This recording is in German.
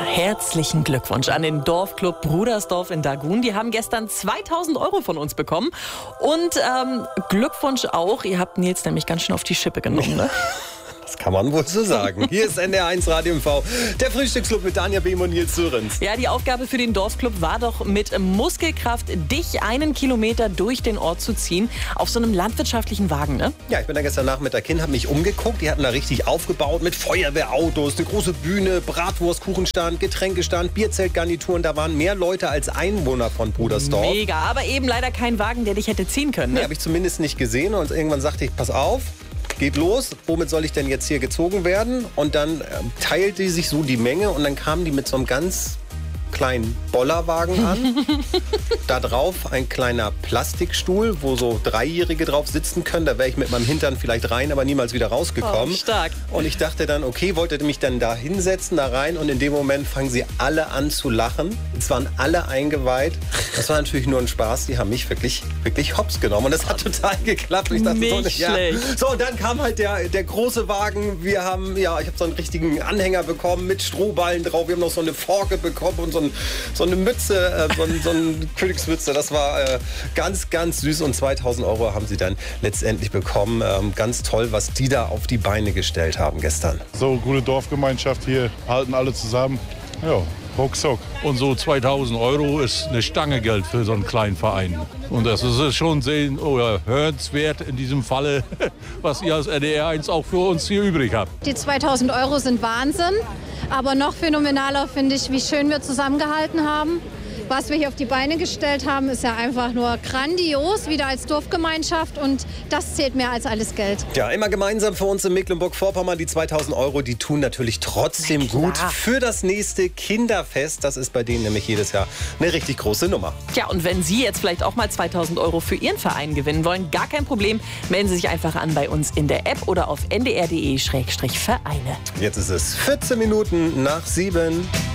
Herzlichen Glückwunsch an den Dorfclub Brudersdorf in Dagun. Die haben gestern 2.000 € von uns bekommen. Und Glückwunsch auch, ihr habt Nils nämlich ganz schön auf die Schippe genommen, ne? Das kann man wohl so sagen. Hier ist NDR1 Radio MV, der Frühstücksclub mit Danja Behm und Nils Sörensen. Ja, die Aufgabe für den Dorfclub war doch mit Muskelkraft, dich 1 Kilometer durch den Ort zu ziehen, auf so einem landwirtschaftlichen Wagen, ne? Ja, ich bin da gestern Nacht mit der Kind, habe mich umgeguckt. Die hatten da richtig aufgebaut mit Feuerwehrautos, eine große Bühne, Bratwurst, Kuchenstand, Getränkestand, Bierzeltgarnituren. Da waren mehr Leute als Einwohner von Brudersdorf. Mega, aber eben leider kein Wagen, der dich hätte ziehen können, ne? Nee, habe ich zumindest nicht gesehen. Und irgendwann sagte ich, pass auf. Geht los, womit soll ich denn jetzt hier gezogen werden? Und dann teilte sich so die Menge und dann kamen die mit so einem ganz kleinen Bollerwagen an. Da drauf ein kleiner Plastikstuhl, wo so Dreijährige drauf sitzen können. Da wäre ich mit meinem Hintern vielleicht rein, aber niemals wieder rausgekommen. Oh, stark. Und ich dachte dann, okay, wollte mich dann da hinsetzen, da rein. Und in dem Moment fangen sie alle an zu lachen. Es waren alle eingeweiht. Das war natürlich nur ein Spaß. Die haben mich wirklich, wirklich hops genommen. Und das hat total geklappt. Und ich dachte, nicht schlecht. So, und dann kam halt der große Wagen. Ich habe so einen richtigen Anhänger bekommen mit Strohballen drauf. Wir haben noch so eine Forke bekommen und so eine Mütze, so eine Königsmütze. Das war ganz, ganz süß. Und 2.000 € haben sie dann letztendlich bekommen. Ganz toll, was die da auf die Beine gestellt haben gestern. So, gute Dorfgemeinschaft hier, halten alle zusammen. Ja, ruckzuck. Und so 2.000 € ist eine Stange Geld für so einen kleinen Verein. Und das ist schon hörenswert in diesem Falle, was ihr als NDR1 auch für uns hier übrig habt. Die 2.000 € sind Wahnsinn. Aber noch phänomenaler finde ich, wie schön wir zusammengehalten haben. Was wir hier auf die Beine gestellt haben, ist ja einfach nur grandios, wieder als Dorfgemeinschaft. Und das zählt mehr als alles Geld. Ja, immer gemeinsam für uns in Mecklenburg-Vorpommern. Die 2.000 € die tun natürlich trotzdem gut für das nächste Kinderfest. Das ist bei denen nämlich jedes Jahr eine richtig große Nummer. Ja, und wenn Sie jetzt vielleicht auch mal 2.000 € für Ihren Verein gewinnen wollen, gar kein Problem. Melden Sie sich einfach an bei uns in der App oder auf ndr.de/Vereine. Jetzt ist es 14 Minuten nach 7.